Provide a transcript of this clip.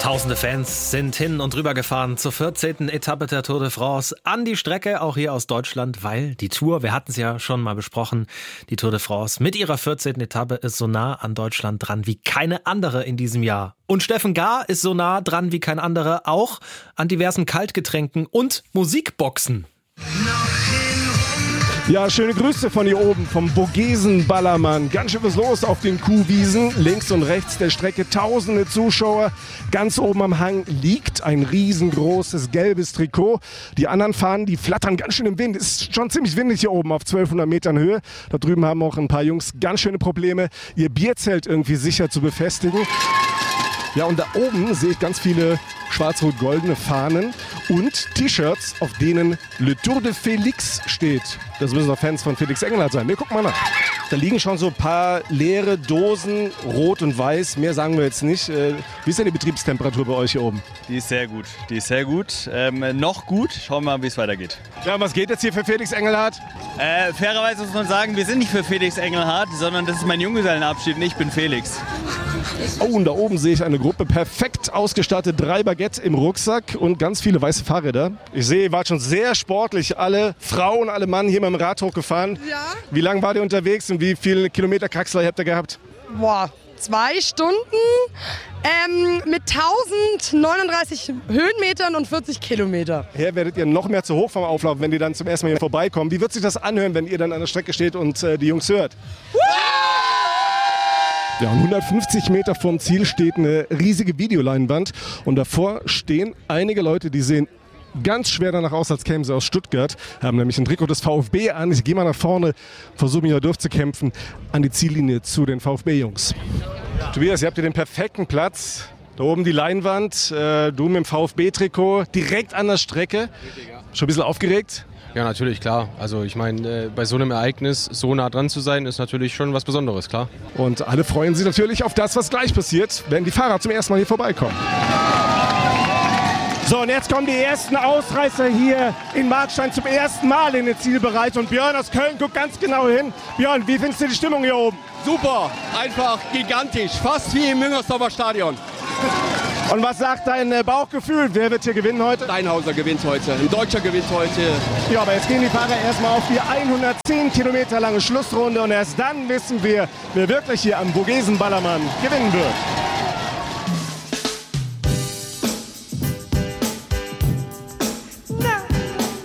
Tausende Fans sind hin und rüber gefahren zur 14. Etappe der Tour de France an die Strecke, auch hier aus Deutschland, weil die Tour, wir hatten es ja schon mal besprochen, die Tour de France mit ihrer 14. Etappe ist so nah an Deutschland dran wie keine andere in diesem Jahr. Und Steffen Gahr ist so nah dran wie kein anderer, auch an diversen Kaltgetränken und Musikboxen. Ja, schöne Grüße von hier oben, vom Vogesen-Ballermann. Ganz schön was los auf den Kuhwiesen. Links und rechts der Strecke tausende Zuschauer. Ganz oben am Hang liegt ein riesengroßes gelbes Trikot. Die anderen Fahnen, die flattern ganz schön im Wind. Ist schon ziemlich windig hier oben auf 1200 Metern Höhe. Da drüben haben auch ein paar Jungs ganz schöne Probleme, ihr Bierzelt irgendwie sicher zu befestigen. Ja, und da oben sehe ich ganz viele schwarz-rot-goldene Fahnen und T-Shirts, auf denen Le Tour de Félix steht. Das müssen doch Fans von Felix Engelhardt sein. Wir gucken mal nach. Da liegen schon so ein paar leere Dosen, rot und weiß. Mehr sagen wir jetzt nicht. Wie ist denn die Betriebstemperatur bei euch hier oben? Die ist sehr gut. Noch gut. Schauen wir mal, wie es weitergeht. Ja, was geht jetzt hier für Felix Engelhardt? Fairerweise muss man sagen, wir sind nicht für Felix Engelhardt, sondern das ist mein Junggesellenabschied und ich bin Felix. Oh, und da oben sehe ich eine Gruppe perfekt ausgestattet. 3 Baguette im Rucksack und ganz viele weiße Fahrräder. Ich sehe, ihr wart schon sehr sportlich. Alle Frauen, alle Mann hier mit dem Rad hochgefahren. Ja. Wie lange wart ihr unterwegs und wie viele Kilometer Kraxler habt ihr gehabt? Boah, 2 Stunden mit 1039 Höhenmetern und 40 Kilometer. Hier werdet ihr noch mehr zu Hochform auflaufen, wenn die dann zum ersten Mal hier vorbeikommen. Wie wird sich das anhören, wenn ihr dann an der Strecke steht und die Jungs hört? Ja, 150 Meter vom Ziel steht eine riesige Videoleinwand und davor stehen einige Leute, die sehen ganz schwer danach aus, als kämen sie aus Stuttgart, haben nämlich ein Trikot des VfB an. Ich gehe mal nach vorne, versuche mich da durchzukämpfen an die Ziellinie zu den VfB-Jungs. Tobias, ihr habt hier den perfekten Platz. Da oben die Leinwand, du mit dem VfB-Trikot, direkt an der Strecke. Schon ein bisschen aufgeregt? Ja, natürlich, klar. Also ich meine, bei so einem Ereignis so nah dran zu sein, ist natürlich schon was Besonderes, klar. Und alle freuen sich natürlich auf das, was gleich passiert, wenn die Fahrer zum ersten Mal hier vorbeikommen. So, und jetzt kommen die ersten Ausreißer hier in Markstein zum ersten Mal in den Zielbereich. Und Björn aus Köln guckt ganz genau hin. Björn, wie findest du die Stimmung hier oben? Super, einfach gigantisch, fast wie im Müngersdorfer Stadion. Und was sagt dein Bauchgefühl? Wer wird hier gewinnen heute? Steinhauser gewinnt heute, ein Deutscher gewinnt heute. Ja, aber jetzt gehen die Fahrer erstmal auf die 110 Kilometer lange Schlussrunde und erst dann wissen wir, wer wirklich hier am Vogesen-Ballermann gewinnen wird.